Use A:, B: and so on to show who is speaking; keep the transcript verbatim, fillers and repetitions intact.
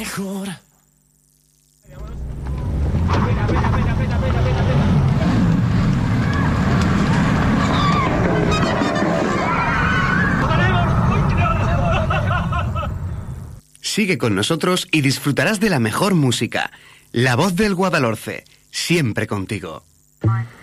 A: Mejor.
B: Sigue con nosotros y disfrutarás de la mejor música. La Voz del Guadalhorce, siempre contigo.